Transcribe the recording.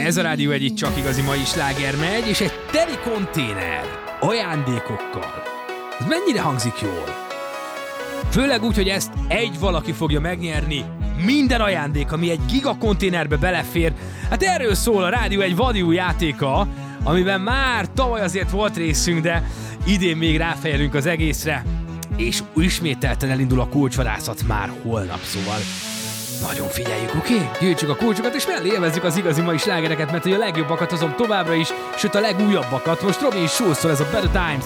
Ez a Rádió Egy, itt csak igazi mai sláger megy, és egy teli konténer ajándékokkal. Ez mennyire hangzik jól? Főleg úgy, hogy ezt egy valaki fogja megnyerni. Minden ajándék, ami egy gigakonténerbe belefér. Hát erről szól a Rádió Egy vadiú játéka, amiben már tavaly azért volt részünk, de idén még ráfejlünk az egészre. És ismételten elindul a kulcsvadászat már holnap, szóval nagyon figyeljük, oké? Gyűjtsük a kulcsokat, és mellé élvezzük az igazi mai slágereket, mert hogy a legjobbakat hozom továbbra is, sőt a legújabbakat. Most Robin Schulztól ez a Better Times.